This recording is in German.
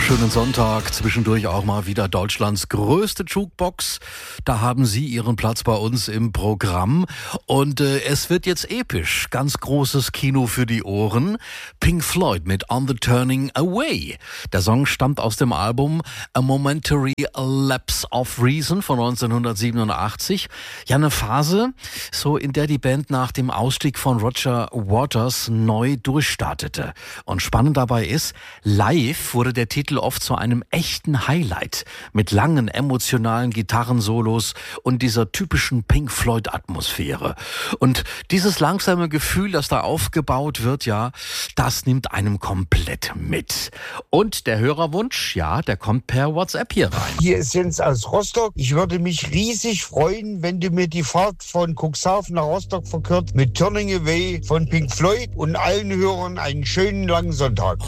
wunderschönen Sonntag. Zwischendurch auch mal wieder Deutschlands größte Jukebox. Da haben Sie Ihren Platz bei uns im Programm. Und es wird jetzt episch. Ganz großes Kino für die Ohren. Pink Floyd mit On the Turning Away. Der Song stammt aus dem Album A Momentary Lapse of Reason von 1987. Ja, eine Phase, so in der die Band nach dem Ausstieg von Roger Waters neu durchstartete. Und spannend dabei ist, live wurde der Titel oft zu einem echten Highlight mit langen emotionalen Gitarrensolos und dieser typischen Pink Floyd-Atmosphäre. Und dieses langsame Gefühl, das da aufgebaut wird, ja, das nimmt einem komplett mit. Und der Hörerwunsch, ja, der kommt per WhatsApp hier rein. Hier ist Jens aus Rostock. Ich würde mich riesig freuen, wenn du mir die Fahrt von Cuxhaven nach Rostock verkürzt mit Turning Away von Pink Floyd und allen Hörern einen schönen langen Sonntag.